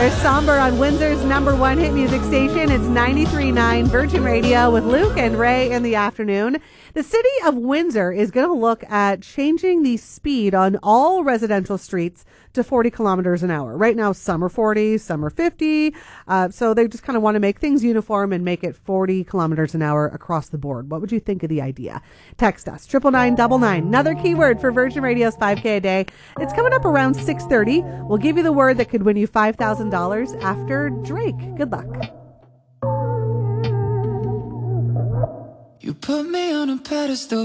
There's Somber on Windsor's number one hit music station. It's 93.9 Virgin Radio with Luke and Ray in the afternoon. The city of Windsor is going to look at changing the speed on all residential streets to 40 kilometers an hour. Right now, some are 40, some are 50. So they just kind of want to make things uniform and make it 40 kilometers an hour across the board. What would you think of the idea? Text us, 99999. Another keyword for Virgin Radio's 5K a day. It's coming up around 6:30. We'll give you the word that could win you $5,000 after Drake. Good luck. You put me on a pedestal.